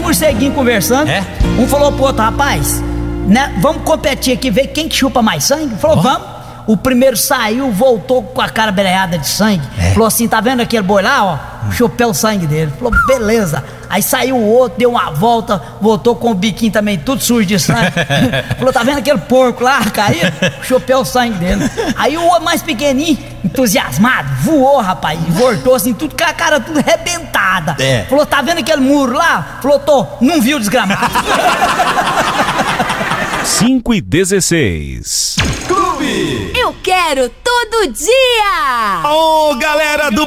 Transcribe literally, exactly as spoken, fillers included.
morceguinhos conversando. É? Um falou pro outro, rapaz, né, vamos competir aqui, ver quem que chupa mais sangue? Falou, oh. vamos. O primeiro saiu, voltou com a cara baleada de sangue. É. Falou assim, tá vendo aquele boi lá, ó? Chupei o sangue dele. Falou, beleza. Aí saiu o outro, deu uma volta, voltou com o biquinho também tudo sujo de sangue. Falou, tá vendo aquele porco lá, caído? Chupei o sangue dele. Aí o mais pequenininho, entusiasmado, voou, rapaz, e voltou assim, tudo com a cara tudo arrebentada. É. Falou, tá vendo aquele muro lá? Falou, tô, não viu, desgramado. cinco e dezesseis. Eu quero todo dia! Ô, oh, galera do